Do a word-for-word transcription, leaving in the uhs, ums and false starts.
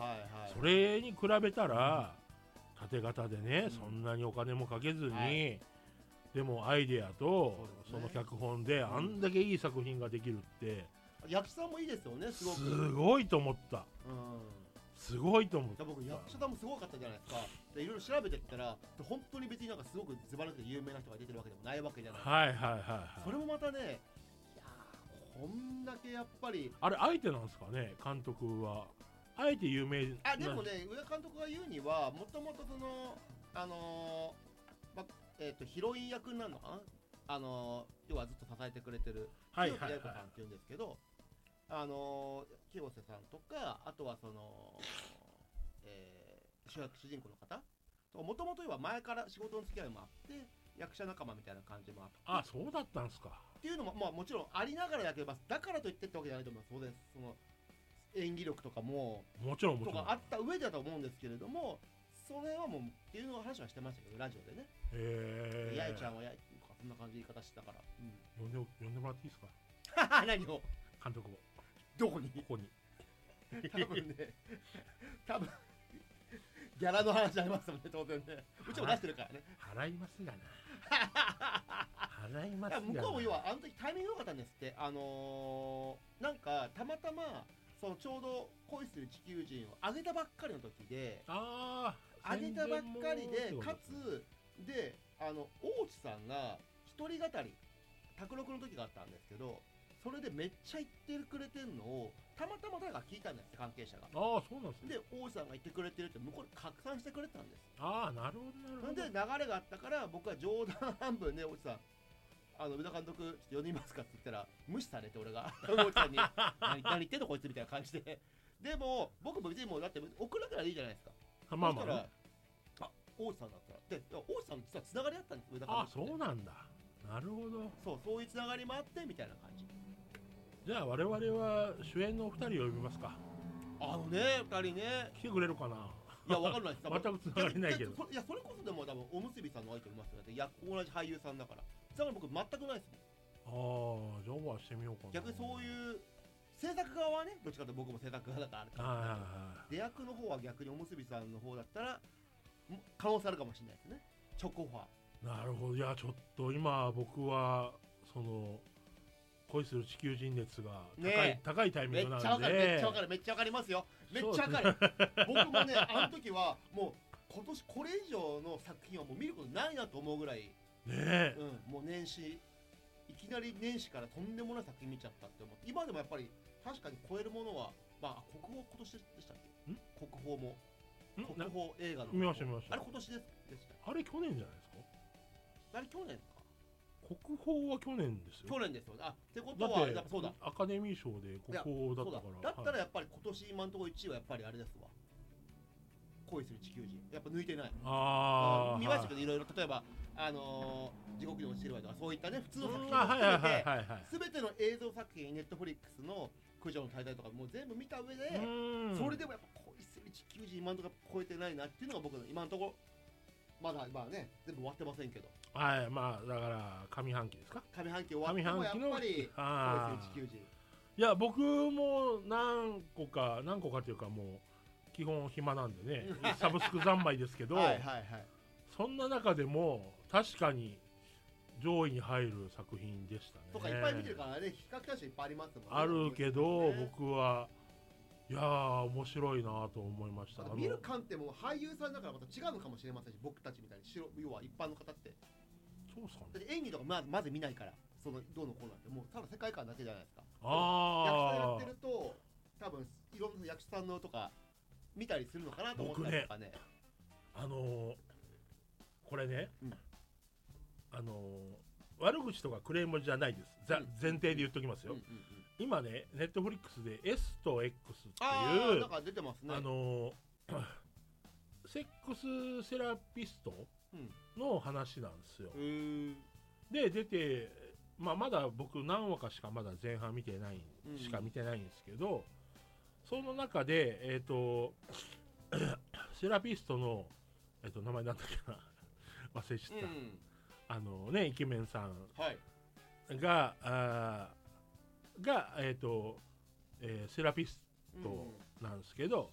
はい、 それに比べたら縦型でね、 うん、 そんなにお金もかけずに、 はい、 でもアイデアと そ,、 そうですね、 その脚本であんだけいい作品ができるって、 うん、役者さんもいいですよね、すごくすごいと思った、うん、すごいと思った。 僕役者さんもすごかったじゃないですか。でいろいろ調べてったら本当に別になんかすごくズバ抜けて有名な人が出てるわけでもないわけじゃないですか。 はいはいはいはい。 それもまたね、いやこんだけやっぱりあれ相手なんですかね、監督は。あえて有名な。 あでもね、上監督が言うにはもともとそのあのーまえー、とヒロイン役になるのかな、あのー、要はずっと支えてくれてる清瀬八重子さんっていうんですけど、あのー、清瀬さんとか、あとはその、えー、主役主人公の方もともとは前から仕事の付き合いもあって役者仲間みたいな感じもあって、 あそうだったんですかっていうのも、まあ、もちろんありながらだけど、だからといってってわけじゃないと思います。そうです、その演技力とかももちろんもちろんとかあった上でだと思うんですけれども、それはもうっていうのを話はしてましたけど、ラジオでね。 へえ。 やいちゃんはやいとかそんな感じで言い方してたから、 うん、呼んで呼んでもらっていいですか何を監督をどこにここに多分ね多分ギャラの話ありますもんね、当然ね。うちも出してるからね。 払いますがな払いますがな。 向こうも要はあの時タイミング良かったんですって。あのー、なんかたまたまそのちょうど恋する地球人を上げたばっかりの時で、 あ上げたばっかりで、かつであの大地さんが一人語り卓録の時があったんですけど、それでめっちゃ言ってくれてんのをたまたま誰か聞いたんです、関係者が。 ああそうなんですね。 で大地さんが言ってくれてるって向こうに拡散してくれてたんです。 ああなるほどなるほど。 で流れがあったから僕は冗談半分で大地さんあの宇田監督ちょっと呼んでみますかって言ったら無視されて、俺が大地さんに何, 何言ってんのこいつみたいな感じで。でも僕も別にもうだって送るだけならいいじゃないですか。 まあまあ、ね、 あ大地さんだったらで大地さん実はつながりあったんです、上田監督。 あそうなんだ。なるほど。 そうそういうつながりもあってみたいな感じ。 じゃあ我々は主演のお二人を呼びますか。 あのね、二人ね来てくれるかな。 いやわかんないです全くつながりないけど。 いやそれこそでも多分おむすびさんの相手いますよね。いや同じ俳優さんだから。だから僕全くないですもん。ああじゃあオファーしてみようかな。 逆にそういう制作側はね、どっちかというと僕も制作側だからあるけど、 はいはいはい、 出役の方は逆におむすびさんの方だったら可能性あるかもしれないですね、チョコファー。 なるほど。いやちょっと今僕はその恋する地球人熱が高い、ね、高いタイミングなんで。 めっちゃわかるめっちゃわかるめっちゃわかりますよ。めっちゃわかる僕もねあの時はもう今年これ以上の作品はもう見ることないなと思うぐらいね、 うん、もう年始いきなり年始からとんでもない作品見ちゃったって思って、今でもやっぱり確かに超えるものは、まあ国宝今年でしたっけ？ん国宝も国宝映画の見ました見ました。 あれ今年ですでした。 あれ去年じゃないですか？ あれ去年か。 国宝は去年ですよ。 去年ですよ。あってことはやっぱそうだ。 アカデミー賞で国宝だったから。 だったらやっぱり今年今のところいちいはやっぱりあれですわ。恋する地球人やっぱ抜いてない。 ああ見ましたけどいろいろ例えばあのー、地獄に落ちてるわとかそういったね普通の作品も含めて全ての映像作品ネットフリックスの九条の大罪とかもう全部見た上でそれでもやっぱ恋する地球人今のところ超えてないなっていうのが僕の今のところまだまあね全部終わってませんけど。 はいまあだから上半期ですか。 上半期終わってもやっぱり恋する地球人。 いや僕も何個か何個かというかもう基本暇なんでねサブスク三昧ですけどはいはい、はい、そんな中でも確かに上位に入る作品でしたね。 とかいっぱい見てるからね比較対象いっぱいありますもんね。 あるけど、ね、僕はいやー面白いなと思いました。 見る観点も俳優さんだからまた違うのかもしれませんし、僕たちみたいに要は一般の方ってそうですかね。 だって演技とかまずまず見ないからそのどうのこうのってもうただ世界観だけじゃないですか。 あ役者やってると多分いろんな役者さんのとか見たりするのかなと思ったりとかね。ねあのー、これね、うん、あのー、悪口とかクレームじゃないです、うん、前提で言っときますよ、うんうんうん、今ねネットフリックスで S と X っていうあなんか出てますね。 あのー、セックスセラピストの話なんですよ、うん、で出て、まあ、まだ僕何話かしかまだ前半見てないしか見てないんですけど、うんその中で、えーと、セラピストの、えーと、名前なんだっけな忘れちゃった、うん、あのねイケメンさんが、はい、あが、えーとえー、セラピストなんですけど、